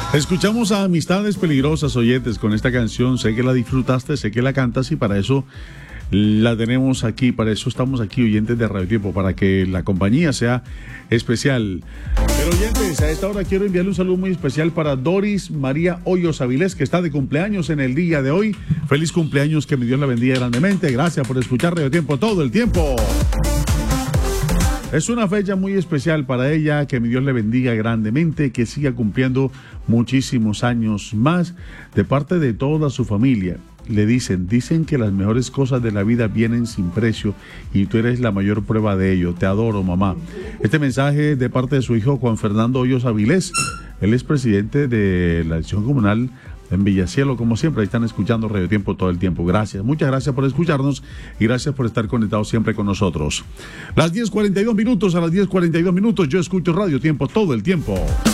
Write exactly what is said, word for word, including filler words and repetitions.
Escuchamos a Amistades Peligrosas, oyentes, con esta canción. Sé que la disfrutaste, sé que la cantas y para eso la tenemos aquí, para eso estamos aquí, oyentes de Radio Tiempo, para que la compañía sea especial. Pero oyentes, a esta hora quiero enviarle un saludo muy especial para Doris María Hoyos Avilés, que está de cumpleaños en el día de hoy. Feliz cumpleaños, que mi Dios la bendiga grandemente. Gracias por escuchar Radio Tiempo todo el tiempo. Es una fecha muy especial para ella, que mi Dios le bendiga grandemente, que siga cumpliendo muchísimos años más de parte de toda su familia. Le dicen, dicen que las mejores cosas de la vida vienen sin precio y tú eres la mayor prueba de ello. Te adoro, mamá. Este mensaje de parte de su hijo Juan Fernando Hoyos Avilés. Él es presidente de la Dirección Comunal en Villacielo, como siempre. Ahí están escuchando Radio Tiempo todo el tiempo. Gracias, muchas gracias por escucharnos y gracias por estar conectados siempre con nosotros. Las diez cuarenta y dos minutos, a las diez cuarenta y dos minutos yo escucho Radio Tiempo todo el tiempo.